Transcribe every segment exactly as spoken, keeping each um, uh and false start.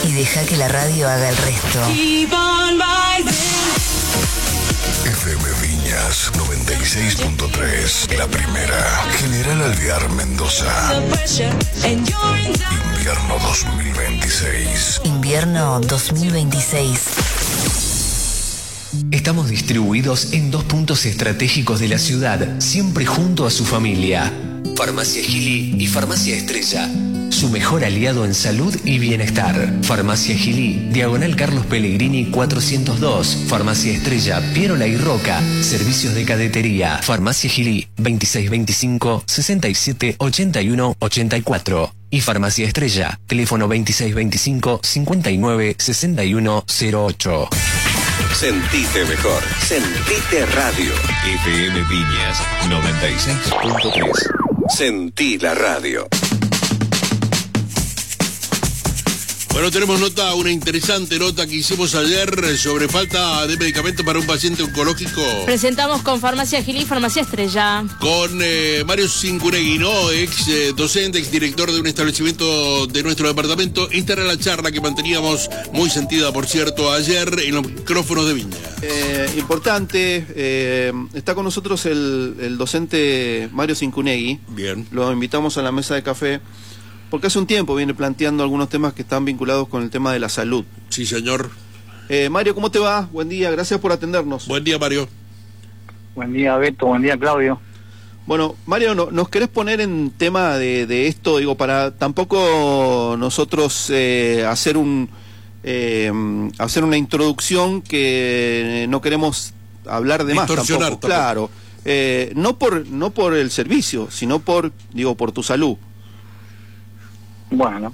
y deja que la radio haga el resto. F M Viñas noventa y seis punto tres, la primera. General Alvear, Mendoza. Invierno dos mil veintiséis. Invierno dos mil veintiséis. Estamos distribuidos en dos puntos estratégicos de la ciudad, siempre junto a su familia. Farmacia Gilí y Farmacia Estrella, su mejor aliado en salud y bienestar. Farmacia Gilí, Diagonal Carlos Pellegrini cuatrocientos dos. Farmacia Estrella, Pierola y Roca, servicios de cadetería. Farmacia Gilí, veintiséis veinticinco, sesenta y siete, ochenta y uno, ochenta y cuatro. Y Farmacia Estrella, teléfono veintiséis veinticinco, cincuenta y nueve, sesenta y uno, cero ocho. Sentite mejor. Sentite radio. F M Viñas noventa y seis punto tres. Sentí la radio. Bueno, tenemos nota, una interesante nota que hicimos ayer sobre falta de medicamentos para un paciente oncológico. Presentamos con Farmacia Gilí y Farmacia Estrella. Con eh, Mario Cincuregui, ¿no? Ex eh, docente, ex director de un establecimiento de nuestro departamento. Esta era la charla que manteníamos, muy sentida, por cierto, ayer en los micrófonos de Viña. Eh, importante, eh, está con nosotros el, el docente Mario Cincuregui. Bien. Lo invitamos a la mesa de café, porque hace un tiempo viene planteando algunos temas que están vinculados con el tema de la salud. Sí, señor. Eh, Mario, ¿cómo te va? Buen día, gracias por atendernos. Buen día, Mario. Buen día, Beto, buen día, Claudio. Bueno, Mario, ¿no, ¿nos querés poner en tema de, de esto? Digo, para tampoco nosotros eh, hacer un eh, hacer una introducción que no queremos hablar de más tampoco. Tampoco. Claro, eh, no por no por el servicio, sino por, digo, por tu salud. Bueno,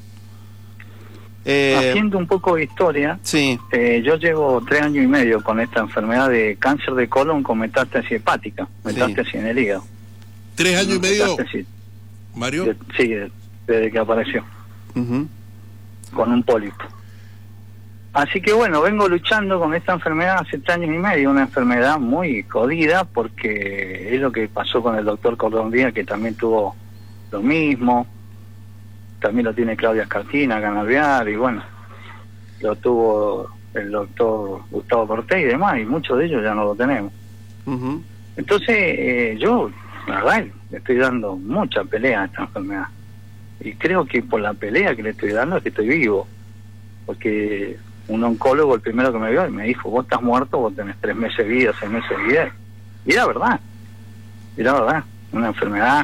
Eh, haciendo un poco de historia, sí. eh, yo llevo tres años y medio con esta enfermedad de cáncer de colon con metástasis hepática, metástasis Sí. en el hígado. ¿Tres años y medio, Metástasis, Mario? de- sí, de- desde que apareció, Ujú. con un pólipo. Así que bueno, vengo luchando con esta enfermedad hace tres años y medio, una enfermedad muy jodida, porque es lo que pasó con el doctor Cordón Díaz, que también tuvo lo mismo. También lo tiene Claudia Escartina, Canalvear, y bueno, lo tuvo el doctor Gustavo Cortés y demás, y muchos de ellos ya no lo tenemos. Ujú. Entonces, eh, yo, la verdad, le estoy dando mucha pelea a esta enfermedad. Y creo que por la pelea que le estoy dando es que estoy vivo. Porque un oncólogo, el primero que me vio, y me dijo, vos estás muerto, vos tenés tres meses de vida, seis meses de vida. Y era verdad. Y era verdad. Una enfermedad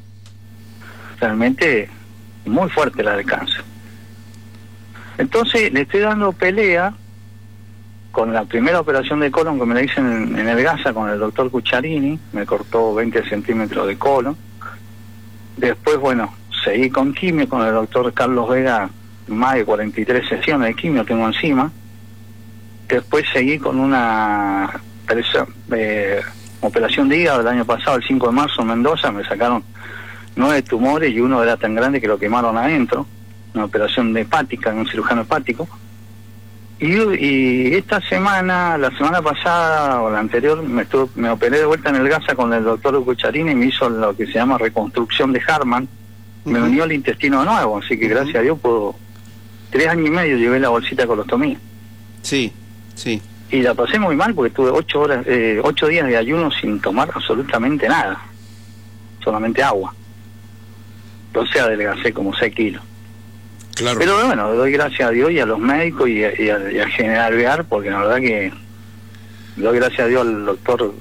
realmente muy fuerte, la del cáncer. Entonces le estoy dando pelea con la primera operación de colon que me la hice en, en el Gaza con el doctor Cucciarini, me cortó veinte centímetros de colon. Después, bueno, seguí con quimio con el doctor Carlos Vega, más de cuarenta y tres sesiones de quimio tengo encima. Después seguí con una eh, operación de hígado el año pasado, el cinco de marzo en Mendoza, me sacaron nueve tumores y uno era tan grande que lo quemaron adentro, una operación de hepática, de un cirujano hepático. Y, y esta semana, la semana pasada o la anterior, me, estuve, me operé de vuelta en el Gaza con el doctor Cucciarini y me hizo lo que se llama reconstrucción de Harman. Me Uh-huh. unió el intestino nuevo, así que Uh-huh. gracias a Dios puedo... Tres años y medio llevé la bolsita de colostomía. Sí, sí. Y la pasé muy mal porque tuve ocho horas, eh, ocho días de ayuno sin tomar absolutamente nada, solamente agua. Entonces adelgacé como seis kilos. Claro. Pero bueno, le doy gracias a Dios y a los médicos y a, y a, y a General Bear, porque la verdad que le doy gracias a Dios al doctor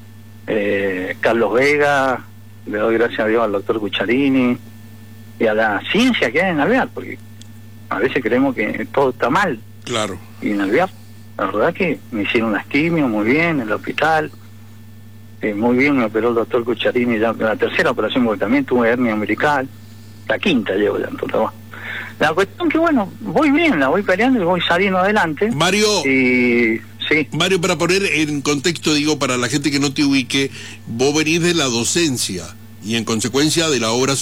eh, Carlos Vega, le doy gracias a Dios al doctor Cucciarini y a la ciencia que hay en Alvear, porque a veces creemos que todo está mal. Claro. Y en Alvear, la verdad que me hicieron las quimios muy bien en el hospital. Eh, muy bien me operó el doctor Cucciarini ya la tercera operación, porque también tuve hernia umbilical, la quinta llevo ya en total. La cuestión que bueno, voy bien, la voy peleando y voy saliendo adelante. Mario, y sí. Mario, para poner en contexto, digo, para la gente que no te ubique, vos venís de la docencia y en consecuencia de la obra